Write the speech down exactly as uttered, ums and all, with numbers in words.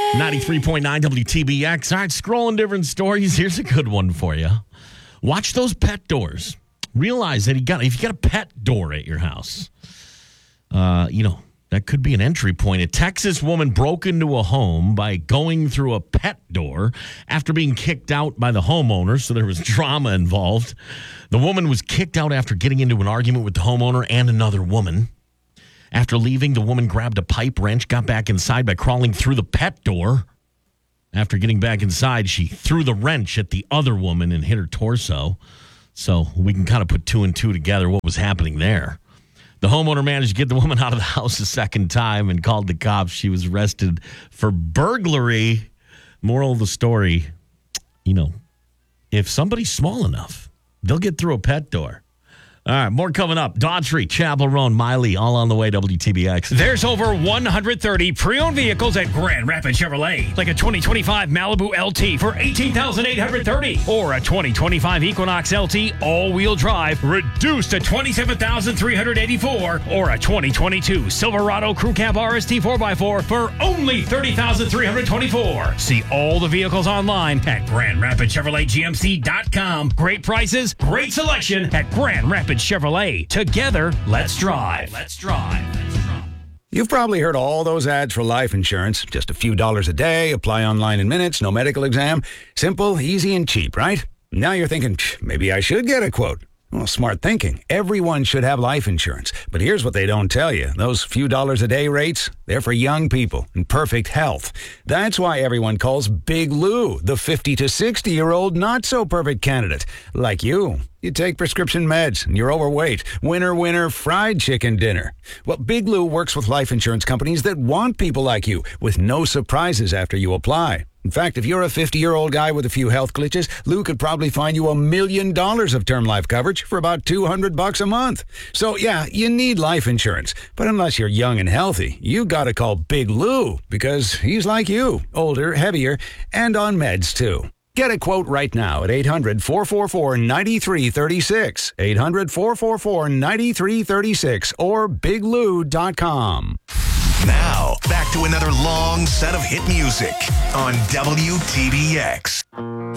ninety-three point nine W T B X. All right, scrolling different stories. Here's a good one for you. Watch those pet doors. Realize that you got if you got a pet door at your house, uh, you know, that could be an entry point. A Texas woman broke into a home by going through a pet door after being kicked out by the homeowner, so there was drama involved. The woman was kicked out after getting into an argument with the homeowner and another woman. After leaving, the woman grabbed a pipe wrench, got back inside by crawling through the pet door. After getting back inside, she threw the wrench at the other woman and hit her torso. So we can kind of put two and two together what was happening there. The homeowner managed to get the woman out of the house a second time and called the cops. She was arrested for burglary. Moral of the story, you know, if somebody's small enough, they'll get through a pet door. All right, more coming up. Daughtry, Chapel Roan, Miley, all on the way, W T B X. There's over one hundred thirty pre-owned vehicles at Grand Rapids Chevrolet, like a twenty twenty-five Malibu L T for eighteen thousand eight hundred thirty dollars or a twenty twenty-five Equinox L T all-wheel drive reduced to twenty-seven thousand three hundred eighty-four dollars or a twenty twenty-two Silverado Crew Cab R S T four by four for only thirty thousand three hundred twenty-four dollars. See all the vehicles online at Grand Rapids Chevrolet G M C dot com. Great prices, great selection at Grand Rapids Chevrolet. Together, let's drive. Let's drive. Let's drive. You've probably heard all those ads for life insurance. Just a few dollars a day, apply online in minutes, no medical exam. Simple, easy, and cheap, right? Now you're thinking, maybe I should get a quote. Well, smart thinking. Everyone should have life insurance. But here's what they don't tell you. Those few dollars a day rates, they're for young people in perfect health. That's why everyone calls Big Lou the fifty to sixty-year-old not-so-perfect candidate. Like you. You take prescription meds and you're overweight. Winner, winner, fried chicken dinner. Well, Big Lou works with life insurance companies that want people like you with no surprises after you apply. In fact, if you're a fifty-year-old guy with a few health glitches, Lou could probably find you a million dollars of term life coverage for about two hundred bucks a month. So, yeah, you need life insurance. But unless you're young and healthy, you gotta call Big Lou because he's like you, older, heavier, and on meds, too. Get a quote right now at eight hundred, four four four, nine three three six, eight hundred, four four four, nine three three six, or big lou dot com. Now, back to another long set of hit music on W T B X.